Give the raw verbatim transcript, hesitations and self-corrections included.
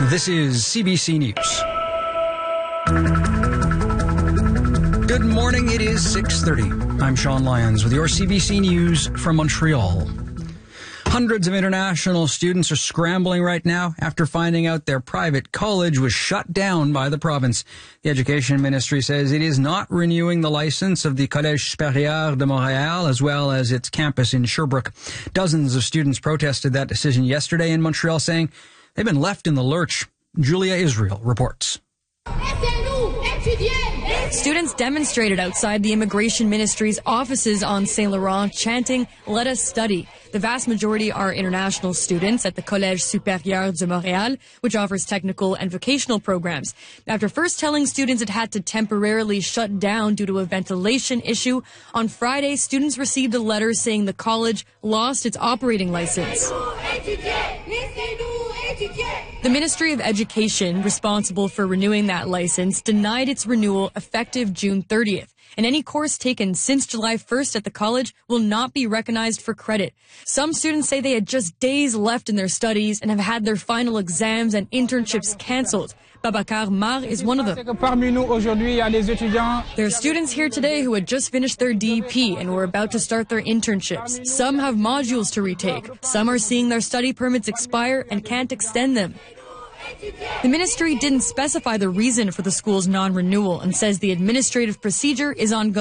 This is C B C News. Good morning. It is six thirty. I'm Sean Lyons with your C B C News from Montreal. Hundreds of international students are scrambling right now after finding out their private college was shut down by the province. The Education Ministry says it is not renewing the license of the Collège Supérieur de Montréal as well as its campus in Sherbrooke. Dozens of students protested that decision yesterday in Montreal, saying they've been left in the lurch. Julia Israel reports. Students demonstrated outside the Immigration Ministry's offices on Saint Laurent, chanting, "Let us study." The vast majority are international students at the Collège Supérieur de Montréal, which offers technical and vocational programs. After first telling students it had to temporarily shut down due to a ventilation issue, on Friday, students received a letter saying the college lost its operating license. The Ministry of Education, responsible for renewing that license, denied its renewal effective June thirtieth. And any course taken since July first at the college will not be recognized for credit. Some students say they had just days left in their studies and have had their final exams and internships canceled. Babacar Mar is one of them. There are students here today who had just finished their D E P and were about to start their internships. Some have modules to retake. Some are seeing their study permits expire and can't extend them. The ministry didn't specify the reason for the school's non-renewal and says the administrative procedure is ongoing.